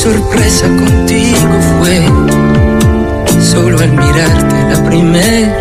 sorpresa contigo fue solo al mirarte la primera